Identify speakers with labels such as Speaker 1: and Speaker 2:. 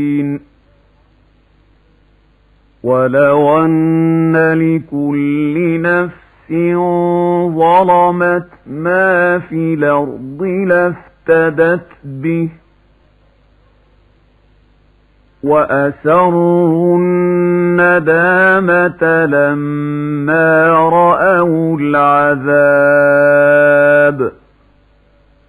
Speaker 1: ولو أن لكل نفس ظلمت ما في الأرض لافتدت به وأسروا الندامة لما رأوا العذاب